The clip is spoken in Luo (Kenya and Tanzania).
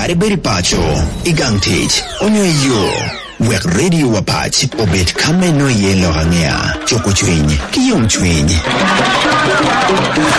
Ariberi pacho, igang tich, onyo yo. Wek radio wapach, obet kame no yelo hangea. Choko chwinyi, kiyom chwinyi.